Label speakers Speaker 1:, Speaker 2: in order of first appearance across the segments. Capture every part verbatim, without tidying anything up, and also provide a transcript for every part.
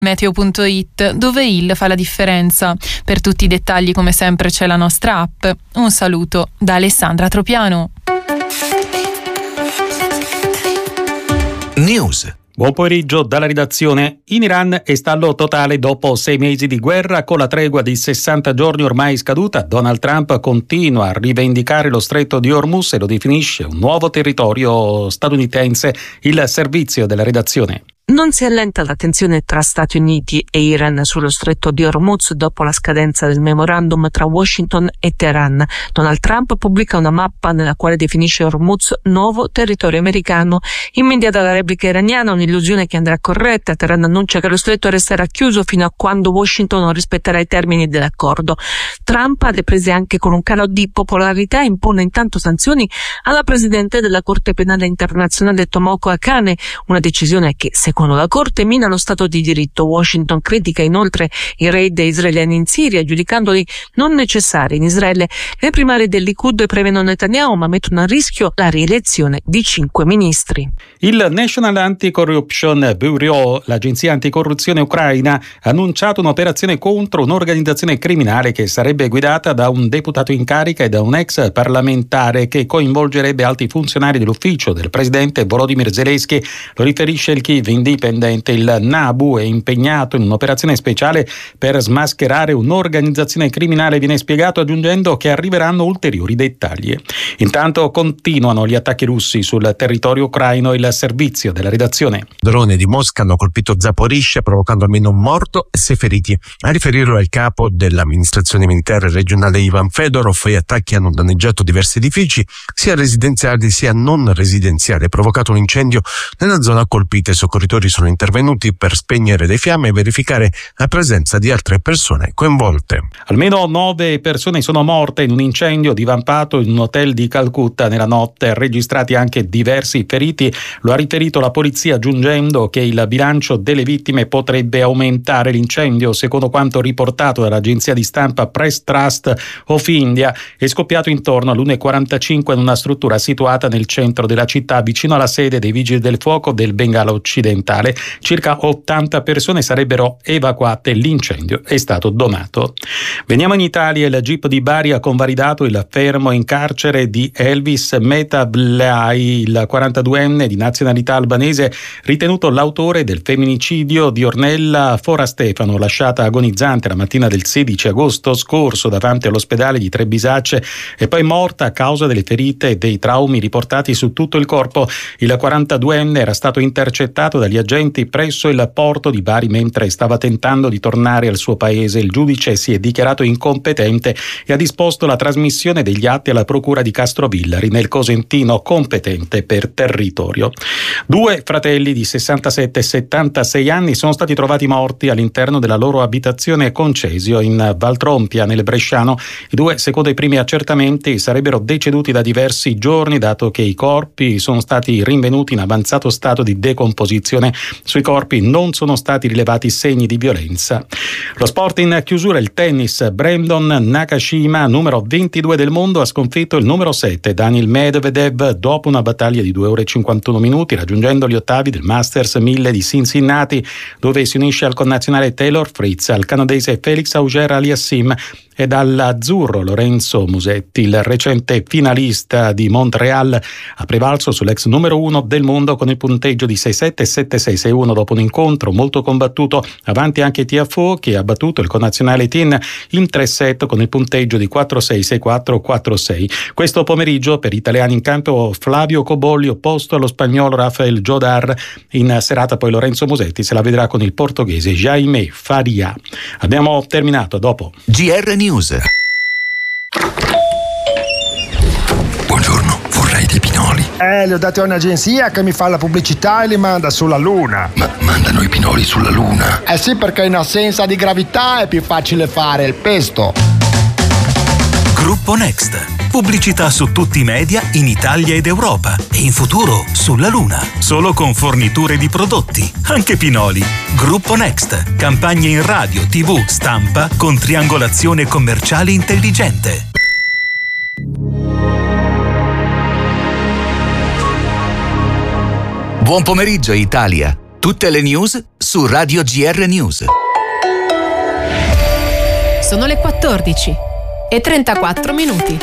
Speaker 1: Meteo punto it, dove il fa la differenza. Per tutti i dettagli, come sempre, c'è la nostra app. Un saluto da Alessandra Tropiano.
Speaker 2: News. Buon pomeriggio dalla redazione. In Iran è stallo totale dopo sei mesi di guerra. Con la tregua di sessanta giorni ormai scaduta, Donald Trump continua a rivendicare lo stretto di Hormuz e lo definisce un nuovo territorio statunitense. Il servizio della redazione.
Speaker 3: Non si allenta la tensione tra Stati Uniti e Iran sullo stretto di Hormuz dopo la scadenza del memorandum tra Washington e Teheran. Donald Trump pubblica una mappa nella quale definisce Hormuz nuovo territorio americano. Immediata la replica iraniana, un'illusione che andrà corretta. Teheran annuncia che lo stretto resterà chiuso fino a quando Washington non rispetterà i termini dell'accordo. Trump, alle prese anche con un calo di popolarità, impone intanto sanzioni alla presidente della Corte Penale Internazionale Tomoko Akane, una decisione che, secondo la Corte, mina lo Stato di diritto. Washington critica inoltre i raid israeliani in Siria, giudicandoli non necessari. In Israele le primarie del Likud prevedono Netanyahu, ma mettono a rischio la rielezione di cinque ministri.
Speaker 2: Il National Anti-Corruption Bureau, l'agenzia anticorruzione ucraina, ha annunciato un'operazione contro un'organizzazione criminale che sarebbe guidata da un deputato in carica e da un ex parlamentare, che coinvolgerebbe alti funzionari dell'ufficio del presidente Volodymyr Zelensky. Lo riferisce il Kyiv Indipendente. Il NABU è impegnato in un'operazione speciale per smascherare un'organizzazione criminale, viene spiegato, aggiungendo che arriveranno ulteriori dettagli. Intanto continuano gli attacchi russi sul territorio ucraino. Il servizio della redazione.
Speaker 4: Droni di Mosca hanno colpito Zaporizhzhia, provocando almeno un morto e sei feriti. A riferirlo è il capo dell'amministrazione militare regionale Ivan Fedorov. Gli attacchi hanno danneggiato diversi edifici, sia residenziali sia non residenziali, e provocato un incendio nella zona colpita. I soccorritori sono intervenuti per spegnere le fiamme e verificare la presenza di altre persone coinvolte.
Speaker 2: Almeno nove persone sono morte in un incendio divampato in un hotel di Calcutta nella notte, registrati anche diversi feriti. Lo ha riferito la polizia, aggiungendo che il bilancio delle vittime potrebbe aumentare. L'incendio, secondo quanto riportato dall'agenzia di stampa Press Trust of India, è scoppiato intorno all'una e quarantacinque in una struttura situata nel centro della città, vicino alla sede dei vigili del fuoco del Bengala occidentale. Circa ottanta persone sarebbero evacuate. L'incendio è stato domato. Veniamo in Italia. Il G I P di Bari ha convalidato il fermo in carcere di Elvis Metablai, il quarantaduenne di nazionalità albanese, ritenuto l'autore del femminicidio di Ornella Forastefano, lasciata agonizzante la mattina del sedici agosto scorso davanti all'ospedale di Trebisacce e poi morta a causa delle ferite e dei traumi riportati su tutto il corpo. Il quarantaduenne era stato intercettato dagli agenti presso il porto di Bari mentre stava tentando di tornare al suo paese. Il giudice si è dichiarato incompetente e ha disposto la trasmissione degli atti alla procura di Castrovillari, nel Cosentino competente per territorio. Due fratelli di sessantasette e settantasei anni sono stati trovati morti all'interno della loro abitazione a Concesio, in Valtrompia, nel Bresciano. I due, secondo i primi accertamenti, sarebbero deceduti da diversi giorni, dato che i corpi sono stati rinvenuti in avanzato stato di decomposizione. Sui corpi non sono stati rilevati segni di violenza. Lo sport in chiusura, il tennis. Brandon Nakashima, numero ventidue del mondo, ha sconfitto il numero sette Daniil Medvedev dopo una battaglia di due ore e cinquantuno minuti, raggiungendo gli ottavi del Masters mille di Cincinnati, dove si unisce al connazionale Taylor Fritz, al canadese Felix Auger-Aliassime e dall'azzurro Lorenzo Musetti. Il recente finalista di Montreal ha prevalso sull'ex numero uno del mondo con il punteggio di sei sette e sette sei sei uno dopo un incontro molto combattuto. Avanti anche Tiafoe, che ha battuto il connazionale Tin in tre set con il punteggio di quattro sei sei quattro quattro sei. Questo pomeriggio per italiani in campo Flavio Cobolli opposto allo spagnolo Rafael Jodar. In serata poi Lorenzo Musetti se la vedrà con il portoghese Jaime Faria. Abbiamo terminato, dopo
Speaker 5: G R News. Buongiorno, vorrei dei pinoli.
Speaker 6: Eh, li ho dati a un'agenzia che mi fa la pubblicità e li manda sulla Luna.
Speaker 5: Ma mandano i pinoli sulla Luna?
Speaker 6: Eh sì, perché in assenza di gravità è più facile fare il pesto.
Speaker 7: Gruppo Next. Pubblicità su tutti i media in Italia ed Europa e in futuro sulla Luna. Solo con forniture di prodotti, anche pinoli. Gruppo Next. Campagne in radio, tivù, stampa con triangolazione commerciale intelligente.
Speaker 5: Buon pomeriggio Italia. Tutte le news su Radio G R News.
Speaker 8: Sono le quattordici e trentaquattro minuti.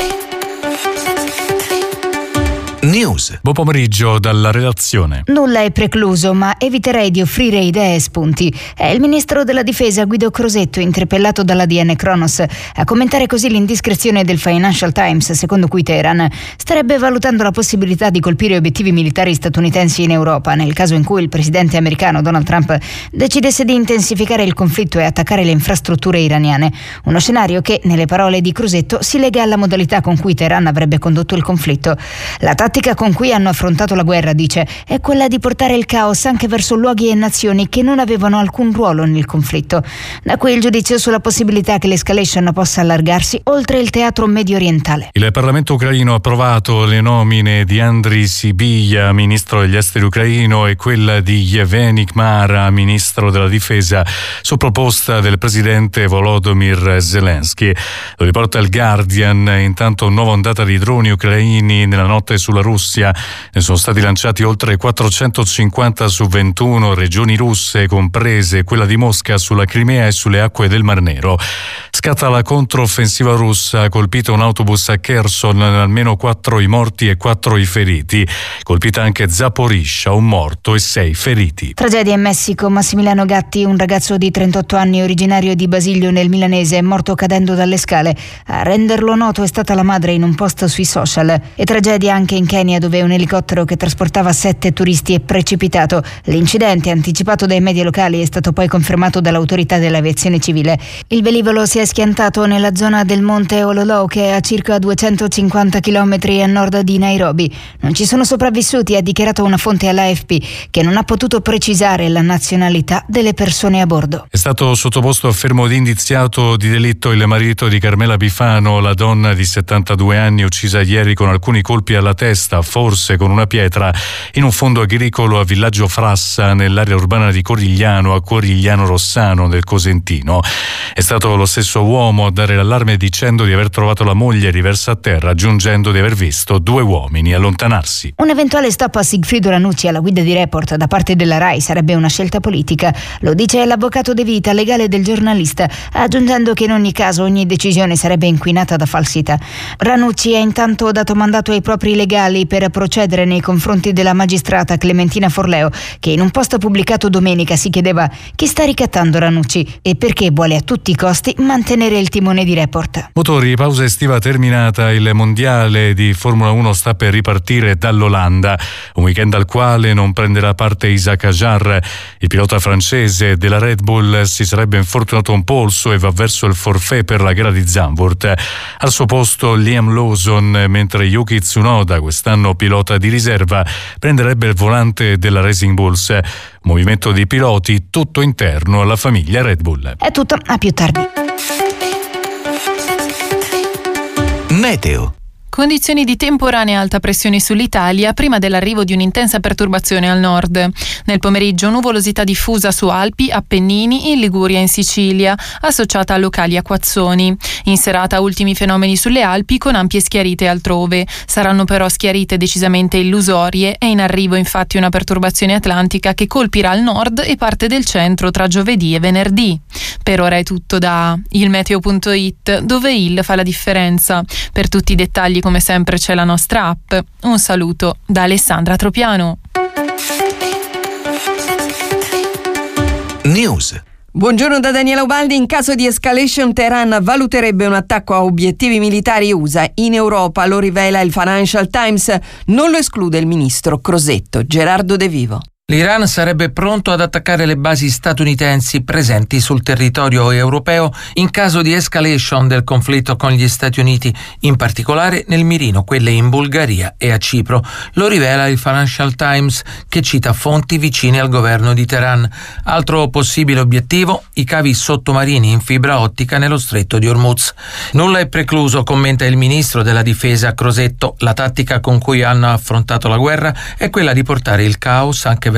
Speaker 5: News.
Speaker 9: Buon pomeriggio dalla redazione.
Speaker 10: Nulla è precluso, ma eviterei di offrire idee e spunti. È il ministro della difesa Guido Crosetto, interpellato dall'A D N Kronos, a commentare così l'indiscrezione del Financial Times, secondo cui Teheran starebbe valutando la possibilità di colpire obiettivi militari statunitensi in Europa, nel caso in cui il presidente americano Donald Trump decidesse di intensificare il conflitto e attaccare le infrastrutture iraniane. Uno scenario che, nelle parole di Crosetto, si lega alla modalità con cui Teheran avrebbe condotto il conflitto. La tattica con cui hanno affrontato la guerra, dice, è quella di portare il caos anche verso luoghi e nazioni che non avevano alcun ruolo nel conflitto. Da qui il giudizio sulla possibilità che l'escalation possa allargarsi oltre il teatro medio orientale.
Speaker 9: Il Parlamento ucraino ha approvato le nomine di Andriy Sybiha, ministro degli esteri ucraino, e quella di Yevgeny Kmara, ministro della difesa, su proposta del presidente Volodymyr Zelensky. Lo riporta il Guardian. Intanto nuova ondata di droni ucraini nella notte sulla Russia. Ne sono stati lanciati oltre quattrocentocinquanta su ventuno regioni russe, comprese quella di Mosca, sulla Crimea e sulle acque del Mar Nero. Scatta la controffensiva russa, ha colpito un autobus a Kherson, almeno quattro i morti e quattro i feriti. Colpita anche Zaporizhzhia, un morto e sei feriti.
Speaker 10: Tragedia in Messico. Massimiliano Gatti, un ragazzo di trentotto anni originario di Basilio nel Milanese, è morto cadendo dalle scale. A renderlo noto è stata la madre in un post sui social. E tragedia anche in Kenya, dove un elicottero che trasportava sette turisti è precipitato. L'incidente, anticipato dai media locali, è stato poi confermato dall'autorità dell'aviazione civile. Il velivolo si è schiantato nella zona del monte Ololou, che è a circa duecentocinquanta chilometri a nord di Nairobi. Non ci sono sopravvissuti, ha dichiarato una fonte all'A F P, che non ha potuto precisare la nazionalità delle persone a bordo.
Speaker 9: È stato sottoposto a fermo di indiziato di delitto il marito di Carmela Bifano, la donna di settantadue anni uccisa ieri con alcuni colpi alla testa, forse con una pietra, in un fondo agricolo a Villaggio Frassa, nell'area urbana di Corigliano, a Corigliano Rossano, nel Cosentino. È stato lo stesso uomo a dare l'allarme dicendo di aver trovato la moglie riversa a terra, aggiungendo di aver visto due uomini allontanarsi.
Speaker 10: Un eventuale stop a Sigfrido Ranucci alla guida di Report da parte della RAI sarebbe una scelta politica. Lo dice l'avvocato De Vita, legale del giornalista, aggiungendo che in ogni caso ogni decisione sarebbe inquinata da falsità. Ranucci ha intanto dato mandato ai propri legali per procedere nei confronti della magistrata Clementina Forleo, che in un post pubblicato domenica si chiedeva chi sta ricattando Ranucci e perché vuole a tutti i costi mantenere il timone di Report.
Speaker 9: Motori, pausa estiva terminata, il mondiale di Formula uno sta per ripartire dall'Olanda, un weekend al quale non prenderà parte Isaac Hadjar. Il pilota francese della Red Bull si sarebbe infortunato un polso e va verso il forfait per la gara di Zandvoort. Al suo posto Liam Lawson, mentre Yuki Tsunoda, quest'anno pilota di riserva, prenderebbe il volante della Racing Bulls. Movimento di piloti tutto interno alla famiglia Red Bull.
Speaker 10: È tutto, a più tardi.
Speaker 5: Meteo.
Speaker 1: Condizioni di temporanea alta pressione sull'Italia prima dell'arrivo di un'intensa perturbazione al nord. Nel pomeriggio nuvolosità diffusa su Alpi, Appennini, in Liguria e in Sicilia, associata a locali acquazzoni. In serata ultimi fenomeni sulle Alpi con ampie schiarite altrove. Saranno però schiarite decisamente illusorie. È in arrivo infatti una perturbazione atlantica che colpirà il nord e parte del centro tra giovedì e venerdì. Per ora è tutto da il meteo punto it, dove il fa la differenza. Per tutti i dettagli come sempre c'è la nostra app. Un saluto da Alessandra Tropiano.
Speaker 5: News.
Speaker 11: Buongiorno da Daniela Ubaldi. In caso di escalation, Teheran valuterebbe un attacco a obiettivi militari U S A in Europa, lo rivela il Financial Times. Non lo esclude il ministro Crosetto. Gerardo De Vivo.
Speaker 12: L'Iran sarebbe pronto ad attaccare le basi statunitensi presenti sul territorio europeo in caso di escalation del conflitto con gli Stati Uniti, in particolare nel mirino quelle in Bulgaria e a Cipro. Lo rivela il Financial Times, che cita fonti vicine al governo di Teheran. Altro possibile obiettivo, i cavi sottomarini in fibra ottica nello stretto di Hormuz. Nulla è precluso, commenta il ministro della difesa Crosetto. La tattica con cui hanno affrontato la guerra è quella di portare il caos anche verso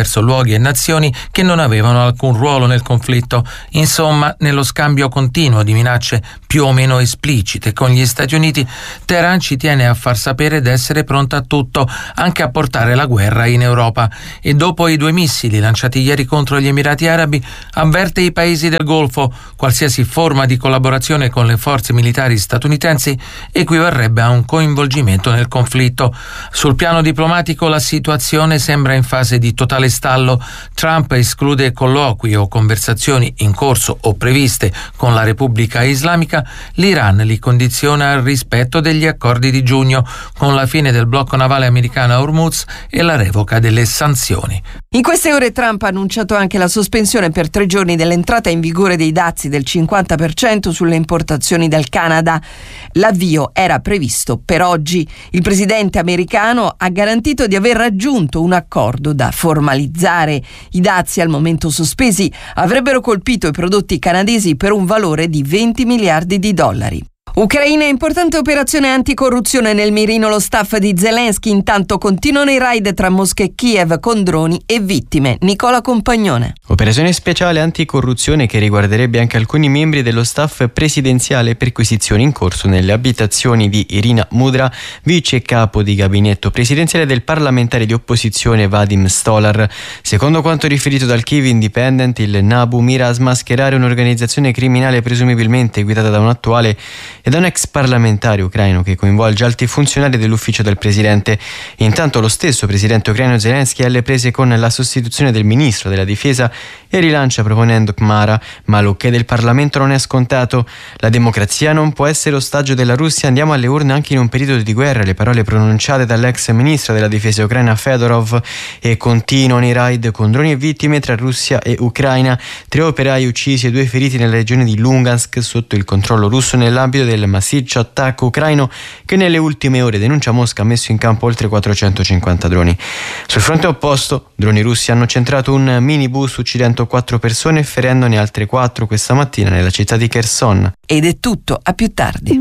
Speaker 12: verso luoghi e nazioni che non avevano alcun ruolo nel conflitto. Insomma, nello scambio continuo di minacce più o meno esplicite con gli Stati Uniti, Teheran ci tiene a far sapere d'essere pronta a tutto, anche a portare la guerra in Europa. E dopo i due missili lanciati ieri contro gli Emirati Arabi, avverte i paesi del Golfo: qualsiasi forma di collaborazione con le forze militari statunitensi equivarrebbe a un coinvolgimento nel conflitto. Sul piano diplomatico la situazione sembra in fase di totale stallo. Trump esclude colloqui o conversazioni in corso o previste con la Repubblica Islamica. L'Iran li condiziona al rispetto degli accordi di giugno, con la fine del blocco navale americano a Hormuz e la revoca delle sanzioni.
Speaker 11: In queste ore Trump ha annunciato anche la sospensione per tre giorni dell'entrata in vigore dei dazi del cinquanta per cento sulle importazioni dal Canada. L'avvio era previsto per oggi. Il presidente americano ha garantito di aver raggiunto un accordo da formalizzare. I dazi al momento sospesi avrebbero colpito i prodotti canadesi per un valore di venti miliardi di dollari. Ucraina, importante operazione anticorruzione nel mirino lo staff di Zelensky. Intanto continuano i raid tra Mosca e Kiev con droni e vittime. Nicola Compagnone.
Speaker 13: Operazione speciale anticorruzione che riguarderebbe anche alcuni membri dello staff presidenziale, perquisizioni in corso nelle abitazioni di Irina Mudra, vice capo di gabinetto presidenziale del parlamentare di opposizione Vadim Stolar. Secondo quanto riferito dal Kiev Independent, il Nabu mira a smascherare un'organizzazione criminale presumibilmente guidata da un attuale e da un ex parlamentare ucraino che coinvolge alti funzionari dell'ufficio del presidente. Intanto lo stesso presidente ucraino Zelensky è alle prese con la sostituzione del ministro della difesa e rilancia proponendo Khmara, ma l'ok del Parlamento non è scontato. La democrazia non può essere ostaggio della Russia, andiamo alle urne anche in un periodo di guerra, le parole pronunciate dall'ex ministro della difesa ucraina Fedorov. E continuano i raid con droni e vittime tra Russia e Ucraina, tre operai uccisi e due feriti nella regione di Lugansk sotto il controllo russo nell'ambito del massiccio attacco ucraino che nelle ultime ore, denuncia Mosca, ha messo in campo oltre quattrocentocinquanta droni. Sul fronte opposto, droni russi hanno centrato un minibus uccidendo quattro persone e ferendone altre quattro questa mattina nella città di Kherson.
Speaker 11: Ed è tutto, a più tardi.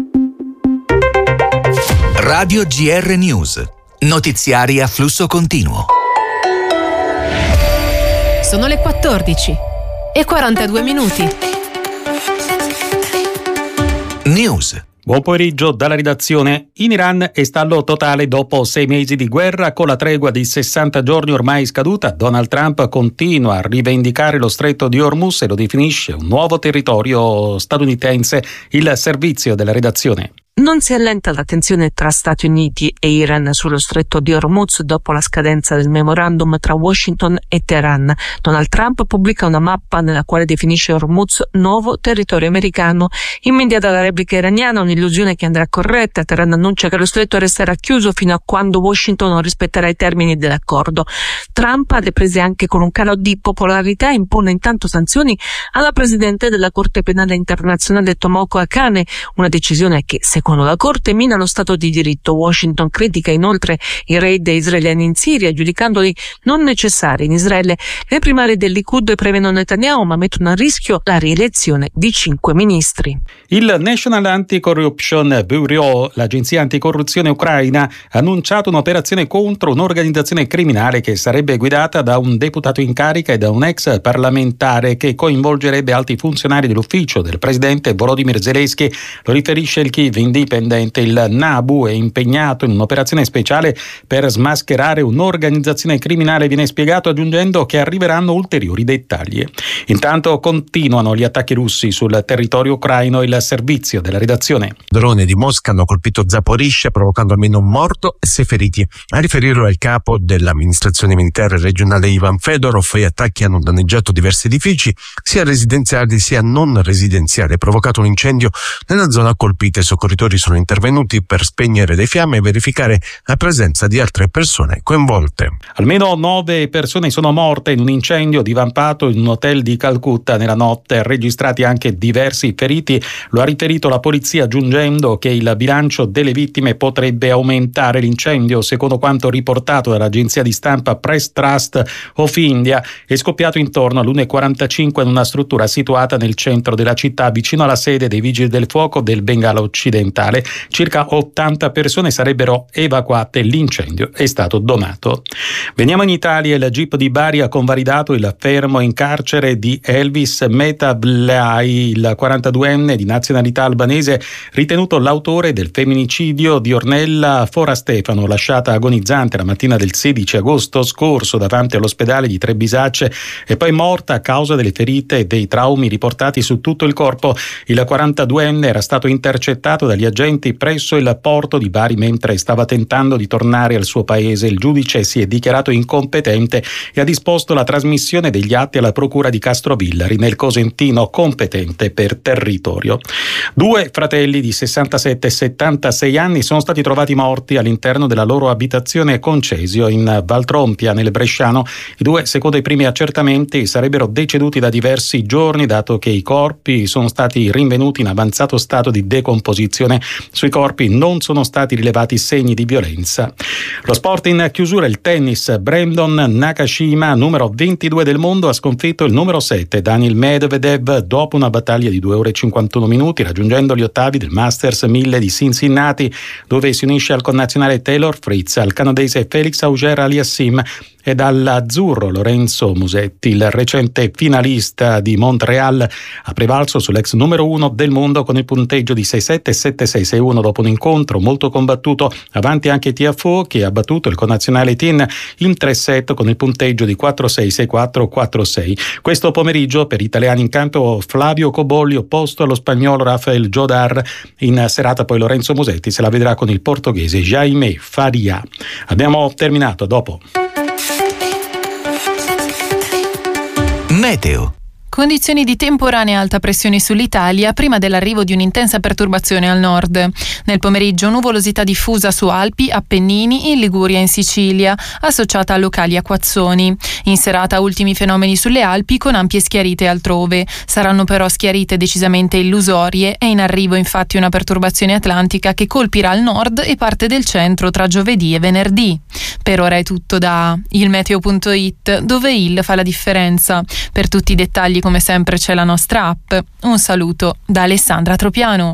Speaker 5: Radio G R News. Notiziari a flusso continuo.
Speaker 8: Sono le quattordici e quarantadue minuti.
Speaker 5: News.
Speaker 2: Buon pomeriggio dalla redazione. In Iran è stallo totale dopo sei mesi di guerra. Con la tregua di sessanta giorni ormai scaduta, Donald Trump continua a rivendicare lo stretto di Hormuz e lo definisce un nuovo territorio statunitense. Il servizio della redazione.
Speaker 3: Non si allenta la tensione tra Stati Uniti e Iran sullo stretto di Hormuz dopo la scadenza del memorandum tra Washington e Teheran. Donald Trump pubblica una mappa nella quale definisce Hormuz nuovo territorio americano. Immediata la replica iraniana, un'illusione che andrà corretta. Teheran annuncia che lo stretto resterà chiuso fino a quando Washington non rispetterà i termini dell'accordo. Trump, alle prese anche con un calo di popolarità, impone intanto sanzioni alla presidente della Corte Penale Internazionale Tomoko Akane, una decisione che, secondo la Corte, mina lo Stato di diritto. Washington critica inoltre i raid israeliani in Siria, giudicandoli non necessari. In Israele le primarie del Likud premiano Netanyahu, ma mettono a rischio la rielezione di cinque ministri.
Speaker 2: Il National Anti-Corruption Bureau, l'agenzia anticorruzione ucraina, ha annunciato un'operazione contro un'organizzazione criminale che sarebbe guidata da un deputato in carica e da un ex parlamentare, che coinvolgerebbe alti funzionari dell'ufficio del presidente Volodymyr Zelensky. Lo riferisce il Kiev Independent. Il Nabu è impegnato in un'operazione speciale per smascherare un'organizzazione criminale, viene spiegato, aggiungendo che arriveranno ulteriori dettagli. Intanto continuano gli attacchi russi sul territorio ucraino. Il servizio della redazione.
Speaker 4: Droni di Mosca hanno colpito Zaporizhzhia, provocando almeno un morto e sei feriti. A riferirlo è il capo dell'amministrazione militare regionale Ivan Fedorov. Gli attacchi hanno danneggiato diversi edifici, sia residenziali sia non residenziali, e provocato un incendio nella zona colpita. I soccorritori sono intervenuti per spegnere le fiamme e verificare la presenza di altre persone coinvolte.
Speaker 2: Almeno nove persone sono morte in un incendio divampato in un hotel di Calcutta nella notte, registrati anche diversi feriti. Lo ha riferito la polizia, aggiungendo che il bilancio delle vittime potrebbe aumentare. L'incendio, secondo quanto riportato dall'agenzia di stampa Press Trust of India, è scoppiato intorno all'una e quarantacinque in una struttura situata nel centro della città, vicino alla sede dei vigili del fuoco del Bengala occidentale. occidentale. Circa ottanta persone sarebbero evacuate, l'incendio è stato domato. Veniamo in Italia. Il G I P di Bari ha convalidato il fermo in carcere di Elvis Metablai, il quarantaduenne di nazionalità albanese, ritenuto l'autore del femminicidio di Ornella Forastefano, lasciata agonizzante la mattina del sedici agosto scorso davanti all'ospedale di Trebisacce e poi morta a causa delle ferite e dei traumi riportati su tutto il corpo. Il quarantaduenne era stato intercettato dagli agenti presso il porto di Bari mentre stava tentando di tornare al suo paese. Il giudice si è dichiarato incompetente e ha disposto la trasmissione degli atti alla procura di Castrovillari, nel Cosentino competente per territorio. Due fratelli di sessantasette e settantasei anni sono stati trovati morti all'interno della loro abitazione Concesio in Valtrompia, nel Bresciano. I due, secondo i primi accertamenti, sarebbero deceduti da diversi giorni, dato che i corpi sono stati rinvenuti in avanzato stato di decomposizione. Sui corpi non sono stati rilevati segni di violenza. Lo sport in chiusura, il tennis. Brandon Nakashima, numero ventidue del mondo, ha sconfitto il numero sette Daniil Medvedev dopo una battaglia di due ore e cinquantuno minuti, raggiungendo gli ottavi del Masters mille di Cincinnati, dove si unisce al connazionale Taylor Fritz, al canadese Felix Auger-Aliassime e dall'azzurro Lorenzo Musetti. Il recente finalista di Montreal ha prevalso sull'ex numero uno del mondo con il punteggio di sei sette, sette sei, sei uno dopo un incontro molto combattuto. Avanti anche Tiafoe, che ha battuto il connazionale Tin in tre set con il punteggio di quattro sei, sei quattro, quattro sei. Questo pomeriggio per gli italiani in campo Flavio Cobolli opposto allo spagnolo Rafael Jodar. In serata poi Lorenzo Musetti se la vedrà con il portoghese Jaime Faria. Abbiamo terminato, dopo.
Speaker 5: Meteo.
Speaker 1: Condizioni di temporanea alta pressione sull'Italia prima dell'arrivo di un'intensa perturbazione al nord. Nel pomeriggio nuvolosità diffusa su Alpi, Appennini, in Liguria e in Sicilia, associata a locali acquazzoni. In serata ultimi fenomeni sulle Alpi con ampie schiarite altrove. Saranno però schiarite decisamente illusorie. È in arrivo infatti una perturbazione atlantica che colpirà il nord e parte del centro tra giovedì e venerdì. Per ora è tutto da il meteo punto it, dove il fa la differenza. Per tutti i dettagli come sempre c'è la nostra app. Un saluto da Alessandra Tropiano.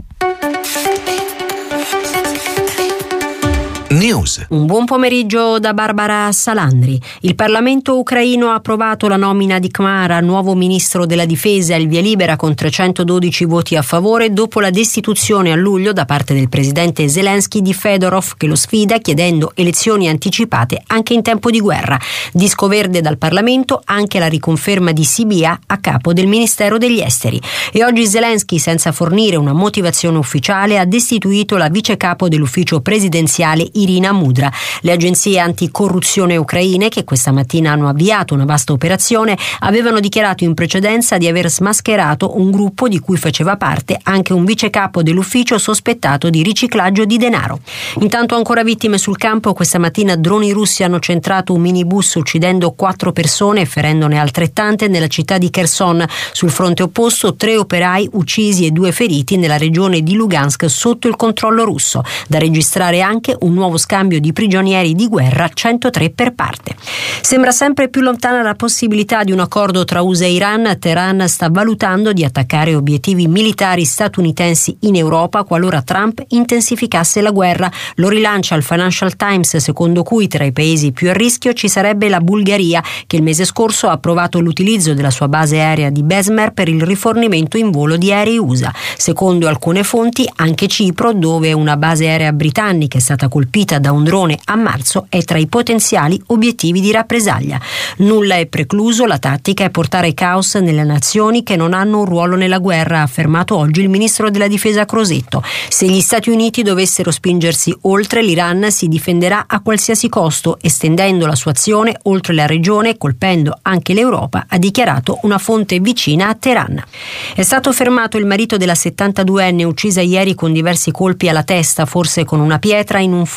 Speaker 5: News.
Speaker 14: Un buon pomeriggio da Barbara Salandri. Il Parlamento ucraino ha approvato la nomina di Khmara, nuovo ministro della difesa, il via libera con trecentododici voti a favore dopo la destituzione a luglio da parte del presidente Zelensky di Fedorov, che lo sfida chiedendo elezioni anticipate anche in tempo di guerra. Disco verde dal Parlamento anche la riconferma di Sibia a capo del Ministero degli Esteri. E oggi Zelensky, senza fornire una motivazione ufficiale, ha destituito la vice capo dell'ufficio presidenziale Irina Mudra. Le agenzie anticorruzione ucraine, che questa mattina hanno avviato una vasta operazione, avevano dichiarato in precedenza di aver smascherato un gruppo di cui faceva parte anche un vice capo dell'ufficio sospettato di riciclaggio di denaro. Intanto ancora vittime sul campo. Questa mattina droni russi hanno centrato un minibus uccidendo quattro persone e ferendone altrettante nella città di Kherson. Sul fronte opposto tre operai uccisi e due feriti nella regione di Lugansk sotto il controllo russo. Da registrare anche un nuovo scambio di prigionieri di guerra, centotré per parte. Sembra sempre più lontana la possibilità di un accordo tra U S A e Iran. Teheran sta valutando di attaccare obiettivi militari statunitensi in Europa qualora Trump intensificasse la guerra. Lo rilancia il Financial Times, secondo cui tra i paesi più a rischio ci sarebbe la Bulgaria, che il mese scorso ha approvato l'utilizzo della sua base aerea di Besmer per il rifornimento in volo di aerei U S A. Secondo alcune fonti anche Cipro, dove una base aerea britannica è stata colpita da un drone a marzo, è tra i potenziali obiettivi di rappresaglia. Nulla è precluso, la tattica è portare caos nelle nazioni che non hanno un ruolo nella guerra, ha affermato oggi il ministro della difesa Crosetto. Se gli Stati Uniti dovessero spingersi oltre, l'Iran si difenderà a qualsiasi costo, estendendo la sua azione oltre la regione, colpendo anche l'Europa, ha dichiarato una fonte vicina a Teheran. È stato fermato il marito della settantaduenne uccisa ieri con diversi colpi alla testa, forse con una pietra, in un fondo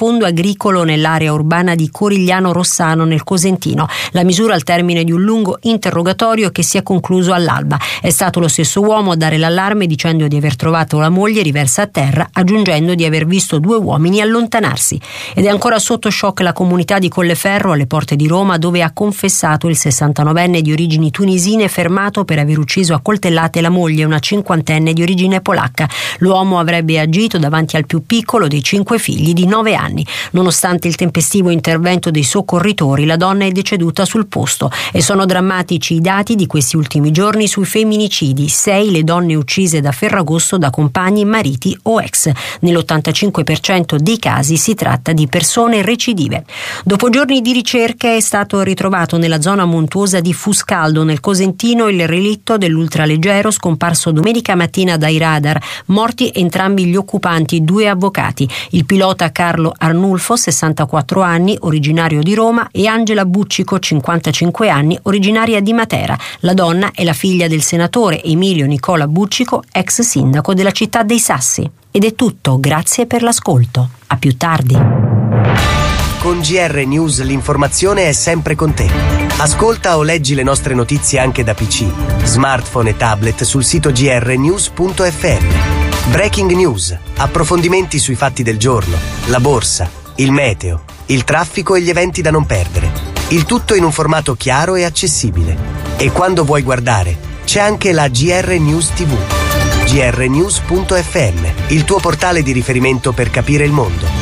Speaker 14: fondo agricolo nell'area urbana di Corigliano Rossano nel Cosentino. La misura al termine di un lungo interrogatorio che si è concluso all'alba. È stato lo stesso uomo a dare l'allarme dicendo di aver trovato la moglie riversa a terra, aggiungendo di aver visto due uomini allontanarsi. Ed è ancora sotto shock la comunità di Colleferro alle porte di Roma, dove ha confessato il sessantanovenne di origini tunisine fermato per aver ucciso a coltellate la moglie, una cinquantenne di origine polacca. L'uomo avrebbe agito davanti al più piccolo dei cinque figli di nove anni. Nonostante il tempestivo intervento dei soccorritori, la donna è deceduta sul posto e sono drammatici i dati di questi ultimi giorni sui femminicidi. Sei le donne uccise da Ferragosto da compagni, mariti o ex. Nell'ottantacinque per cento dei casi si tratta di persone recidive. Dopo giorni di ricerche è stato ritrovato nella zona montuosa di Fuscaldo, nel Cosentino, il relitto dell'ultraleggero scomparso domenica mattina dai radar. Morti entrambi gli occupanti, due avvocati, il pilota Carlo Arnulfo, sessantaquattro anni, originario di Roma, e Angela Buccico, cinquantacinque anni, originaria di Matera. La donna è la figlia del senatore Emilio Nicola Buccico, ex sindaco della città dei Sassi. Ed è tutto, grazie per l'ascolto. A più tardi.
Speaker 15: Con G R News l'informazione è sempre con te. Ascolta o leggi le nostre notizie anche da P C, smartphone e tablet sul sito g r news punto f m. Breaking News, approfondimenti sui fatti del giorno, la borsa, il meteo, il traffico e gli eventi da non perdere. Il tutto in un formato chiaro e accessibile. E quando vuoi guardare, c'è anche la G R News tivù. g r news punto f m, il tuo portale di riferimento per capire il mondo.